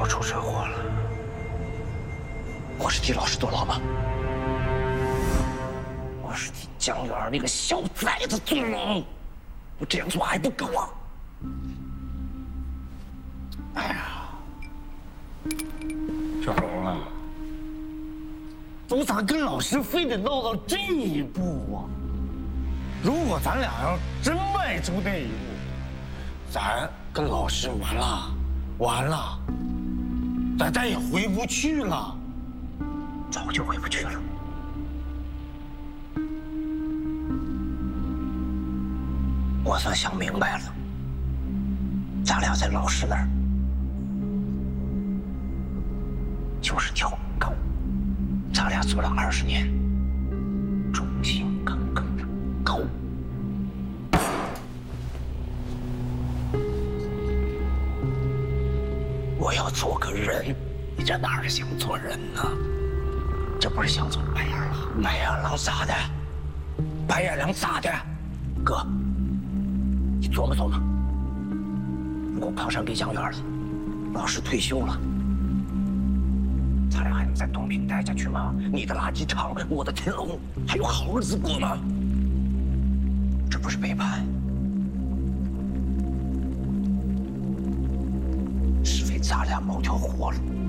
出车祸了，我是替老师坐牢吗？我是替江源那个小崽子坐牢，我这样做还不够啊！哎呀，小龙啊，我咋跟老师非得闹到这一步啊？如果咱俩要真迈出那一步，咱跟老师完了，咱再也回不去了，早就回不去了。我算想明白了，咱俩在老师那儿就是条狗，咱俩做了20年忠心耿耿的狗。我要做个人，你这哪是想做人呢？这不是想做白眼狼？白眼狼咋的？白眼狼咋的？哥，你琢磨琢磨，如果考上丽江园了，老师退休了，咱俩还能在东平待下去吗？你的垃圾场，我的天龙，还有好日子过吗？这不是背叛，是为咱俩谋条活路。